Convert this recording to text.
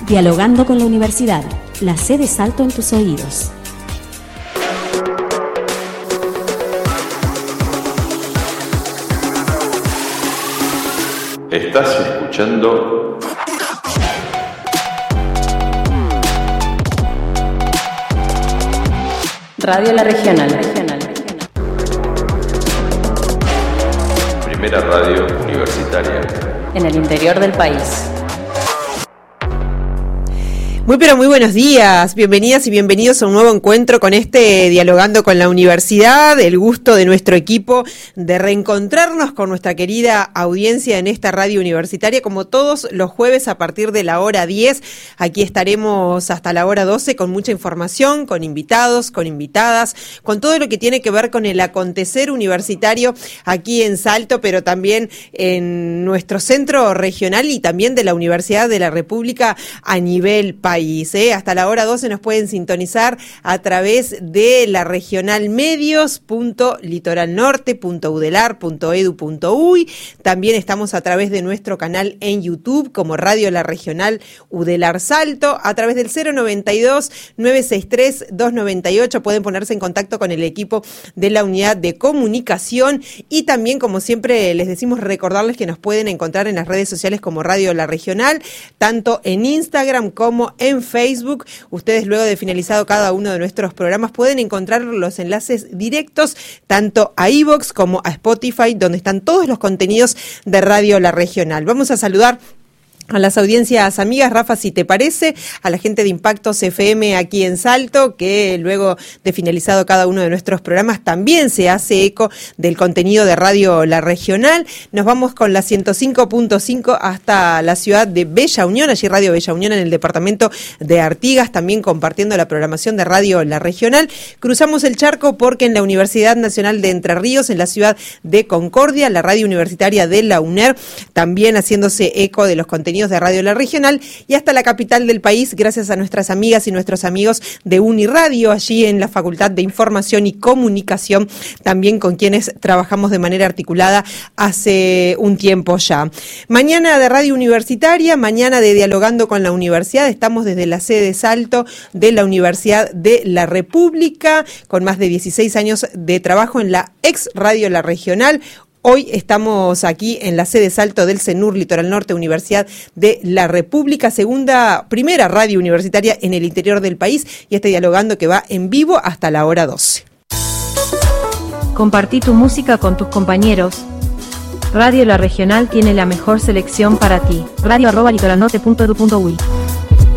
Dialogando con la Universidad, la sede Salto en tus oídos. Estás escuchando Radio La Regional. Primera radio universitaria En el interior del país. Muy buenos días, bienvenidas y bienvenidos a un nuevo encuentro con Dialogando con la Universidad, el gusto de nuestro equipo de reencontrarnos con nuestra querida audiencia en esta radio universitaria, como todos los jueves a partir de la hora 10, aquí estaremos hasta la hora 12 con mucha información, con invitados, con invitadas, con todo lo que tiene que ver con el acontecer universitario aquí en Salto, pero también en nuestro centro regional y también de la Universidad de la República a nivel país. Hasta la hora 12 nos pueden sintonizar a través de la regional medios.litoralnorte.udelar.edu.uy. También estamos a través de nuestro canal en YouTube como Radio La Regional Udelar Salto. A través del 092-963-298 pueden ponerse en contacto con el equipo de la unidad de comunicación. Y también, como siempre les decimos, recordarles que nos pueden encontrar en las redes sociales como Radio La Regional, tanto en Instagram como en Facebook. Ustedes, luego de finalizado cada uno de nuestros programas, pueden encontrar los enlaces directos tanto a iVoox como a Spotify, donde están todos los contenidos de Radio La Regional. Vamos a saludar a las audiencias amigas. Rafa, si te parece, a la gente de Impactos FM aquí en Salto, que luego de finalizado cada uno de nuestros programas también se hace eco del contenido de Radio La Regional. Nos vamos con la 105.5 hasta la ciudad de Bella Unión, allí Radio Bella Unión en el departamento de Artigas, también compartiendo la programación de Radio La Regional. Cruzamos el charco porque en la Universidad Nacional de Entre Ríos, en la ciudad de Concordia, la radio universitaria de la UNER, también haciéndose eco de los contenidos de Radio La Regional, y hasta la capital del país, gracias a nuestras amigas y nuestros amigos de Uniradio, allí en la Facultad de Información y Comunicación, también con quienes trabajamos de manera articulada hace un tiempo ya. Mañana de Radio Universitaria, mañana de Dialogando con la Universidad, estamos desde la sede Salto de la Universidad de la República, con más de 16 años de trabajo en la ex Radio La Regional. Hoy estamos aquí en la sede Salto del CENUR Litoral Norte, Universidad de la República, primera radio universitaria en el interior del país, y Dialogando que va en vivo hasta la hora 12. Compartí tu música con tus compañeros. Radio La Regional tiene la mejor selección para ti. radio@litoralnorte.edu.uy